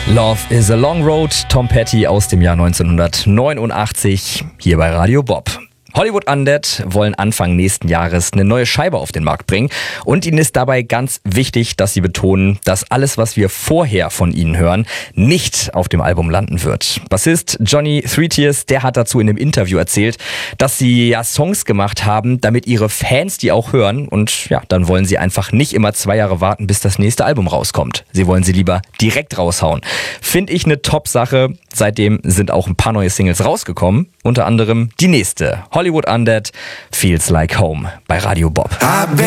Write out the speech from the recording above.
Love is a Long Road, Tom Petty aus dem Jahr 1989, hier bei Radio Bob. Hollywood Undead wollen Anfang nächsten Jahres eine neue Scheibe auf den Markt bringen und ihnen ist dabei ganz wichtig, dass sie betonen, dass alles, was wir vorher von ihnen hören, nicht auf dem Album landen wird. Bassist Johnny Three Tears, der hat dazu in einem Interview erzählt, dass sie ja Songs gemacht haben, damit ihre Fans die auch hören und ja, dann wollen sie einfach nicht immer 2 Jahre warten, bis das nächste Album rauskommt. Sie wollen sie lieber direkt raushauen. Finde ich eine Top-Sache. Seitdem sind auch ein paar neue Singles rausgekommen, unter anderem die nächste. Hollywood Undead, Feels Like Home bei Radio Bob.